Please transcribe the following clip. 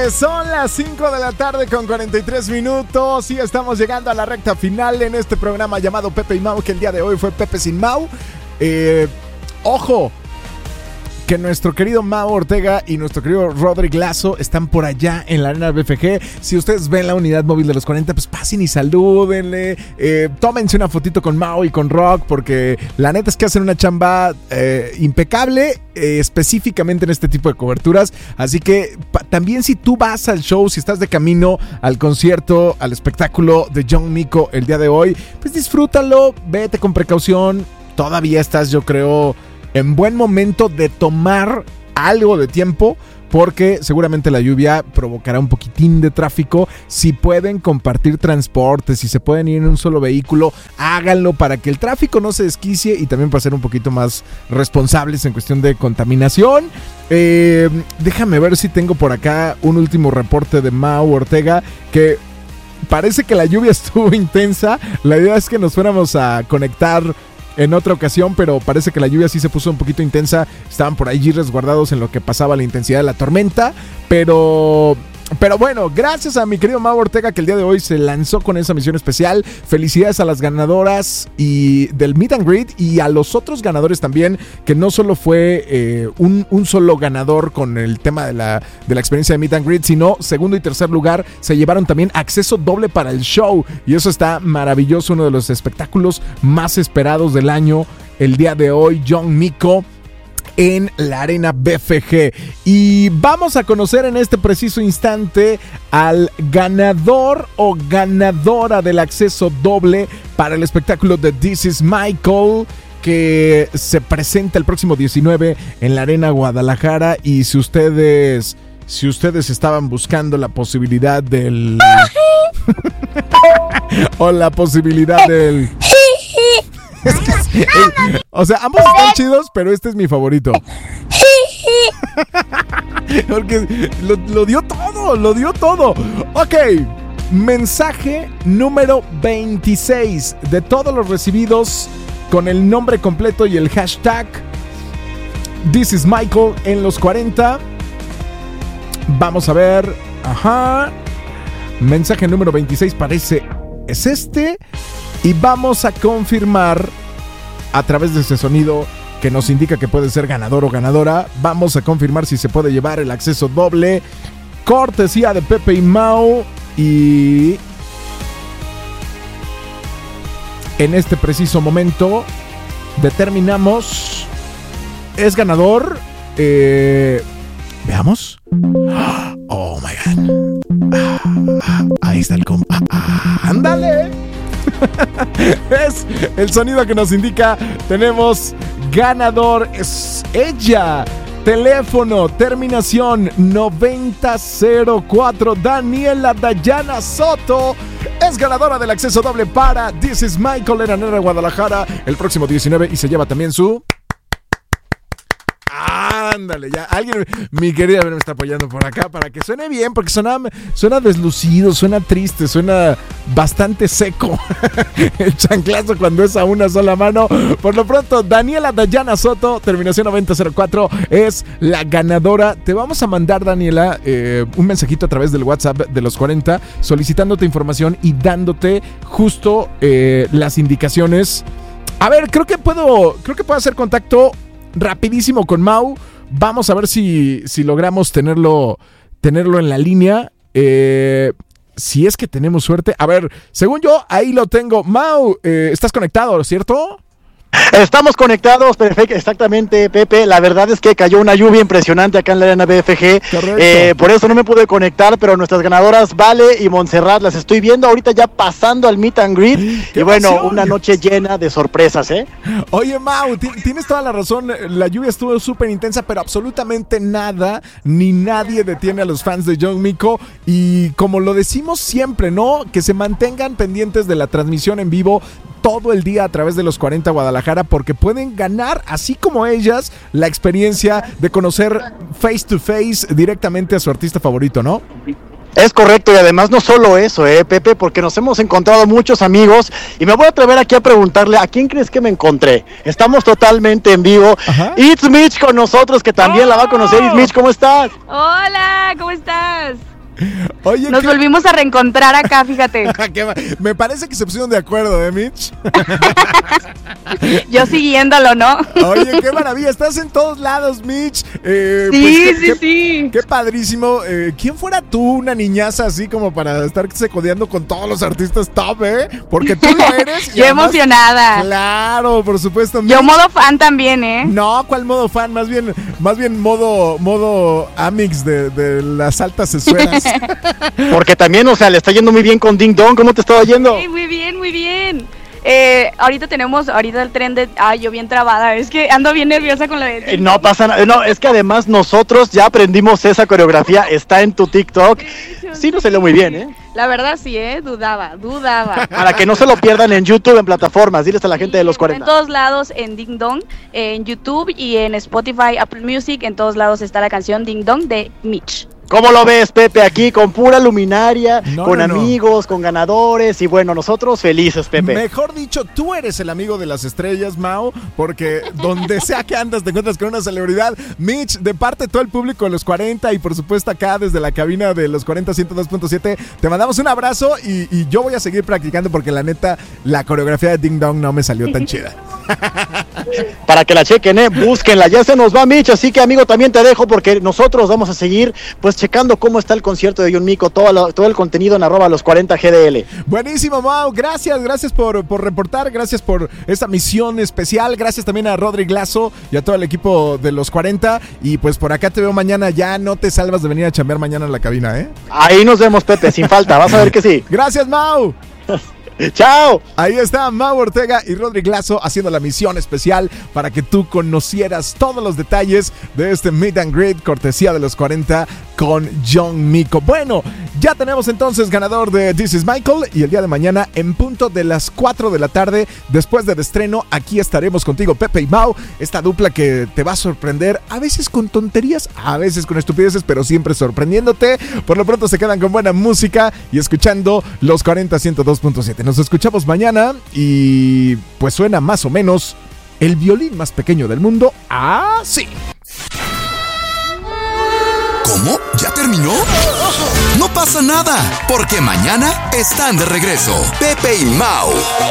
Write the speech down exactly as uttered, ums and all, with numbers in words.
tardes, son las cinco de la tarde con cuarenta y tres minutos y estamos llegando a la recta final en este programa llamado Pepe y Mau, que el día de hoy fue Pepe sin Mau. Eh, ojo, que nuestro querido Mau Ortega y nuestro querido Rodrigo Lazo están por allá en la Arena B F G. Si ustedes ven la unidad móvil de los cuarenta, pues pasen y salúdenle. Eh, tómense una fotito con Mau y con Rock, porque la neta es que hacen una chamba eh, impecable, eh, específicamente en este tipo de coberturas. Así que pa- también si tú vas al show, si estás de camino al concierto, al espectáculo de John Mico el día de hoy, pues disfrútalo, vete con precaución. Todavía estás, yo creo, en buen momento de tomar algo de tiempo, porque seguramente la lluvia provocará un poquitín de tráfico. Si pueden compartir transporte, si se pueden ir en un solo vehículo, háganlo para que el tráfico no se desquicie y también para ser un poquito más responsables en cuestión de contaminación. Eh, déjame ver si tengo por acá un último reporte de Mau Ortega, que parece que la lluvia estuvo intensa. La idea es que nos fuéramos a conectar en otra ocasión, pero parece que la lluvia sí se puso un poquito intensa. Estaban por allí resguardados en lo que pasaba la intensidad de la tormenta, pero... Pero bueno, gracias a mi querido Mau Ortega, que el día de hoy se lanzó con esa misión especial. Felicidades a las ganadoras y del Meet and Greet y a los otros ganadores también, que no solo fue eh, un, un solo ganador con el tema de la, de la experiencia de Meet and Greet, sino segundo y tercer lugar se llevaron también acceso doble para el show. Y eso está maravilloso, uno de los espectáculos más esperados del año. El día de hoy, John Mico en la Arena B F G. Y vamos a conocer en este preciso instante al ganador o ganadora del acceso doble para el espectáculo de This Is Michael, que se presenta el próximo diecinueve en la Arena Guadalajara. Y si ustedes si ustedes estaban buscando la posibilidad del o la posibilidad del Es que, eh, o sea, ambos están chidos, pero este es mi favorito. Porque lo, lo dio todo, lo dio todo. Ok, mensaje número veintiséis de todos los recibidos con el nombre completo y el hashtag This Is Michael en los cuarenta. Vamos a ver. Ajá. Mensaje número veintiséis parece es este. Y vamos a confirmar a través de ese sonido que nos indica que puede ser ganador o ganadora. Vamos a confirmar si se puede llevar el acceso doble, cortesía de Pepe y Mau. Y en este preciso momento determinamos, es ganador. Eh, veamos. Oh my God. Ahí está el com. ¡Ándale! Es el sonido que nos indica. Tenemos ganador. Es ella. Teléfono, terminación noventa cero cuatro. Daniela Dayana Soto es ganadora del acceso doble para This Is Michael en Arena Guadalajara el próximo diecinueve. Y se lleva también su... Ándale, ya alguien, mi querida me está apoyando por acá para que suene bien, porque suena, suena deslucido, suena triste, suena bastante seco el chanclazo cuando es a una sola mano. Por lo pronto, Daniela Dayana Soto, terminación noventa cero cuatro, es la ganadora. Te vamos a mandar, Daniela, eh, un mensajito a través del WhatsApp de los cuarenta solicitándote información y dándote justo eh, las indicaciones. A ver, creo que puedo, creo que puedo hacer contacto rapidísimo con Mau. Vamos a ver si, si logramos tenerlo, tenerlo en la línea. Eh, si es que tenemos suerte. A ver, según yo, ahí lo tengo. Mau, eh, ¿estás conectado, cierto? Estamos conectados, perfecto, exactamente, Pepe. La verdad es que cayó una lluvia impresionante acá en la Arena B F G. Eh, por eso no me pude conectar, pero nuestras ganadoras Vale y Montserrat las estoy viendo ahorita ya pasando al Meet and Greet. Y bueno, emoción. Una noche llena de sorpresas, ¿eh? Oye, Mau, t- tienes toda la razón. La lluvia estuvo súper intensa, pero absolutamente nada ni nadie detiene a los fans de John Mico. Y como lo decimos siempre, ¿no? Que se mantengan pendientes de la transmisión en vivo todo el día a través de los cuarenta Guadalajara, porque pueden ganar, así como ellas, la experiencia de conocer face to face directamente a su artista favorito, ¿no? Es correcto, y además no solo eso, eh, Pepe, porque nos hemos encontrado muchos amigos, y me voy a atrever aquí a preguntarle, ¿a quién crees que me encontré? Estamos totalmente en vivo. Ajá. It's Mitch con nosotros, que también oh. la va a conocer. It's Mitch, ¿cómo estás? Hola, ¿cómo estás? Oye, nos ¿qué? volvimos a reencontrar acá, fíjate. Me parece que se pusieron de acuerdo, ¿eh, Mitch? Yo siguiéndolo, ¿no? Oye, qué maravilla, estás en todos lados, Mitch. Eh, sí, pues, qué, sí, qué, sí. Qué padrísimo. Eh, ¿Quién fuera tú, una niñaza así como para estarse codeando con todos los artistas top, eh? Porque tú lo eres. Yo además, emocionada. Claro, por supuesto. Yo Mitch. Modo fan también, ¿eh? No, ¿cuál modo fan? Más bien, más bien modo, modo Amix de, de las altas esferas. Porque también, o sea, le está yendo muy bien con Ding Dong. ¿Cómo te estaba yendo? Sí, muy bien, muy bien. Eh, ahorita tenemos, ahorita el tren de, ay, yo bien trabada, es que ando bien nerviosa con la de... Eh, no pasa nada, no, es que además nosotros ya aprendimos esa coreografía, está en tu TikTok, sí nos salió muy bien, ¿eh? La verdad sí, ¿eh? Dudaba, dudaba. Para que no se lo pierdan en YouTube, en plataformas, diles a la gente sí, de los cuarenta. En todos lados, en Ding Dong, en YouTube y en Spotify, Apple Music, en todos lados está la canción Ding Dong de Mitch. ¿Cómo lo ves, Pepe? Aquí con pura luminaria, no, con no, amigos, no. con ganadores y bueno, nosotros felices, Pepe. Mejor dicho, tú eres el amigo de las estrellas, Mau, porque donde sea que andas te encuentras con una celebridad. Mitch, de parte de todo el público de los cuarenta y por supuesto acá desde la cabina de los cuarenta ciento dos punto siete, te mandamos un abrazo y, y yo voy a seguir practicando porque la neta, la coreografía de Ding Dong no me salió tan chida. Para que la chequen, eh, búsquenla, ya se nos va Mitch, así que amigo también te dejo porque nosotros vamos a seguir pues checando cómo está el concierto de John Mico, todo, lo, todo el contenido en arroba los cuarenta G D L. Buenísimo, Mau, gracias, gracias por, por reportar, gracias por esta misión especial, gracias también a Rodri Glasso y a todo el equipo de los cuarenta y pues por acá te veo mañana, ya no te salvas de venir a chambear mañana en la cabina, ¿eh? Ahí nos vemos, Pepe, sin falta, vas a ver que sí. Gracias, Mau. ¡Chao! Ahí está Mau Ortega y Rodri Glasso haciendo la misión especial para que tú conocieras todos los detalles de este Meet and Greet cortesía de los cuarenta con John Mico. Bueno, ya tenemos entonces ganador de This Is Michael y el día de mañana en punto de las cuatro de la tarde, después del estreno, aquí estaremos contigo, Pepe y Mau, esta dupla que te va a sorprender, a veces con tonterías, a veces con estupideces, pero siempre sorprendiéndote. Por lo pronto se quedan con buena música y escuchando los cuarenta ciento dos punto siete. Nos escuchamos mañana y pues suena más o menos el violín más pequeño del mundo así. ¿Cómo? ¿Ya terminó? No pasa nada, porque mañana están de regreso Pepe y Mau.